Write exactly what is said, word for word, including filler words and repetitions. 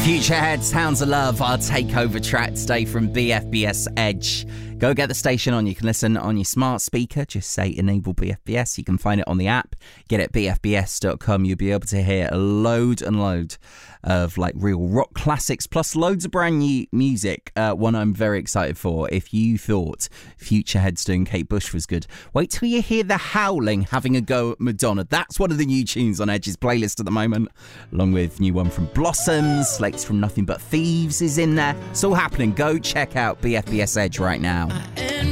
Futurehead, Sounds of Love, our takeover track today from B F B S Edge. Go get the station on. You can listen on your smart speaker. Just say enable B F B S. You can find it on the app. Get it at b f b s dot com. You'll be able to hear a load and load of like real rock classics, plus loads of brand new music. Uh, one I'm very excited for. If you thought Futurehead's doing Kate Bush was good, wait till you hear The Howling having a go at Madonna. That's one of the new tunes on Edge's playlist at the moment, along with new one from Blossoms. Slates from Nothing But Thieves is in there. It's all happening. Go check out B F B S Edge right now.